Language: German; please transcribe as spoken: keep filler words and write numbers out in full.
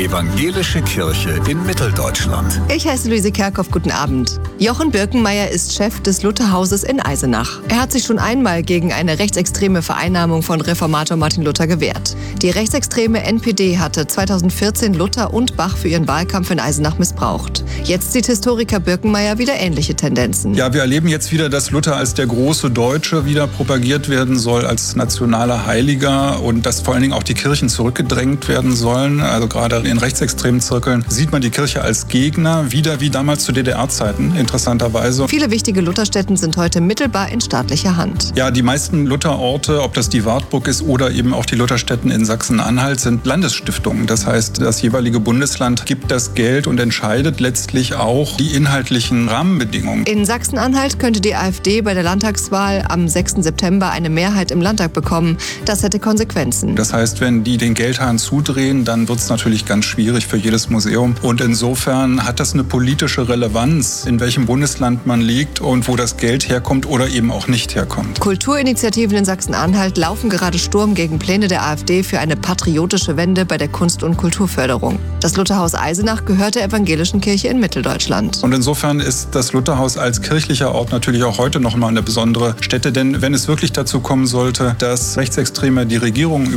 Evangelische Kirche in Mitteldeutschland. Ich heiße Luise Kerkhoff, guten Abend. Jochen Birkenmeier ist Chef des Lutherhauses in Eisenach. Er hat sich schon einmal gegen eine rechtsextreme Vereinnahmung von Reformator Martin Luther gewehrt. Die rechtsextreme N P D hatte zweitausendvierzehn Luther und Bach für ihren Wahlkampf in Eisenach missbraucht. Jetzt sieht Historiker Birkenmeier wieder ähnliche Tendenzen. Ja, wir erleben jetzt wieder, dass Luther als der große Deutsche wieder propagiert werden soll, als nationaler Heiliger, und dass vor allen Dingen auch die Kirchen zurückgedrängt werden sollen. Also gerade in rechtsextremen Zirkeln sieht man die Kirche als Gegner, wieder wie damals zu D D R-Zeiten, interessanterweise. Viele wichtige Lutherstätten sind heute mittelbar in staatlicher Hand. Ja, die meisten Lutherorte, ob das die Wartburg ist oder eben auch die Lutherstätten in Sachsen-Anhalt, sind Landesstiftungen. Das heißt, das jeweilige Bundesland gibt das Geld und entscheidet letztlich auch die inhaltlichen Rahmenbedingungen. In Sachsen-Anhalt könnte die AfD bei der Landtagswahl am sechsten September eine Mehrheit im Landtag bekommen. Das hätte Konsequenzen. Das heißt, wenn die den Geldhahn zudrehen, dann wird es natürlich ganz schwierig für jedes Museum. Und insofern hat das eine politische Relevanz, in welchem Bundesland man liegt und wo das Geld herkommt oder eben auch nicht herkommt. Kulturinitiativen in Sachsen-Anhalt laufen gerade Sturm gegen Pläne der AfD für eine patriotische Wende bei der Kunst- und Kulturförderung. Das Lutherhaus Eisenach gehört der Evangelischen Kirche in Mitteldeutschland. Und insofern ist das Lutherhaus als kirchlicher Ort natürlich auch heute noch mal eine besondere Stätte. Denn wenn es wirklich dazu kommen sollte, dass Rechtsextreme die Regierung